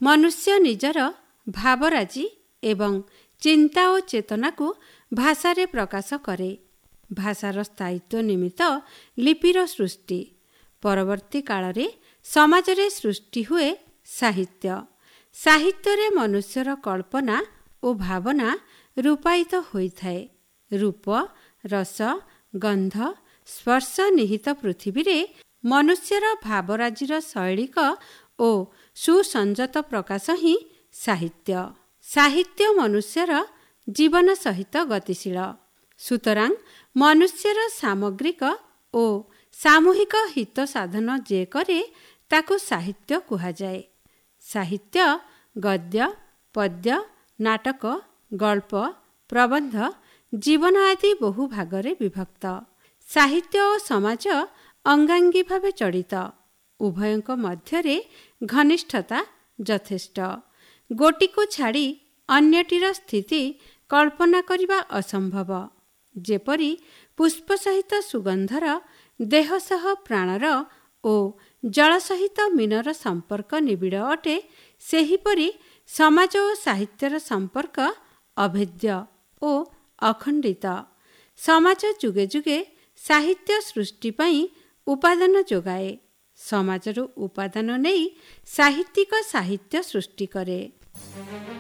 ମନୁଷ୍ୟ ନିଜର ଭାବରାଜି ଏବଂ ଚିନ୍ତା ଓ ଚେତନାକୁ ଭାଷାରେ ପ୍ରକାଶ କରେ। ଭାଷାର ସ୍ଥାୟିତ୍ୱ ନିମିତ୍ତ ଲିପିର ସୃଷ୍ଟି। ପରବର୍ତ୍ତୀ କାଳରେ ସମାଜରେ ସୃଷ୍ଟି ହୁଏ ସାହିତ୍ୟ। ସାହିତ୍ୟରେ ମନୁଷ୍ୟର କଳ୍ପନା ଓ ଭାବନା ରୂପାୟିତ ହୋଇଥାଏ। ରୂପ, ରସ, ଗନ୍ଧ, ସ୍ପର୍ଶ ନିହିତ ପୃଥିବୀରେ ମନୁଷ୍ୟର ଭାବରାଜିର ଶୈଳୀକ ଓ ସୁସଂଯତ ପ୍ରକାଶ ହିଁ ସାହିତ୍ୟ। ସାହିତ୍ୟ ମନୁଷ୍ୟର ଜୀବନ ସହିତ ଗତିଶୀଳ। ସୁତରାଂ ମନୁଷ୍ୟର ସାମଗ୍ରିକ ଓ ସାମୂହିକ ହିତ ସାଧନ ଯେ କରେ ତାକୁ ସାହିତ୍ୟ କୁହାଯାଏ। ସାହିତ୍ୟ ଗଦ୍ୟ, ପଦ୍ୟ, ନାଟକ, ଗଳ୍ପ, ପ୍ରବନ୍ଧ, ଜୀବନ ଆଦି ବହୁ ଭାଗରେ ବିଭକ୍ତ। ସାହିତ୍ୟ ଓ ସମାଜ ଅଙ୍ଗାଙ୍ଗୀ ଭାବେ ଜଡ଼ିତ। ଉଭୟଙ୍କ ମଧ୍ୟରେ ଘନିଷ୍ଠତା ଯଥେଷ୍ଟ। ଗୋଟିକୁ ଛାଡ଼ି ଅନ୍ୟଟିର ସ୍ଥିତି କଳ୍ପନା କରିବା ଅସମ୍ଭବ। ଯେପରି ପୁଷ୍ପ ସହିତ ସୁଗନ୍ଧର, ଦେହ ସହ ପ୍ରାଣର ଓ ଜଳ ସହିତ ମୀନର ସମ୍ପର୍କ ନିବିଡ଼ ଅଟେ, ସେହିପରି ସମାଜ ଓ ସାହିତ୍ୟର ସମ୍ପର୍କ ଅଭେଦ୍ୟ ଓ ଅଖଣ୍ଡିତ। ସମାଜ ଯୁଗେ ଯୁଗେ ସାହିତ୍ୟ ସୃଷ୍ଟି ପାଇଁ ଉପାଦାନ ଯୋଗାଏ। ସମାଜରୁ ଉପାଦାନ ନେଇ ସାହିତ୍ୟିକ ସାହିତ୍ୟ ସୃଷ୍ଟି କରେ।